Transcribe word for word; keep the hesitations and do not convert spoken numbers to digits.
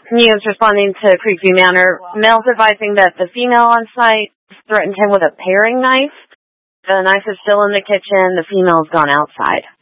News responding to Creekview Manor. Males advising that the female on site threatened him with a paring knife. The knife is still in the kitchen. The female's gone outside.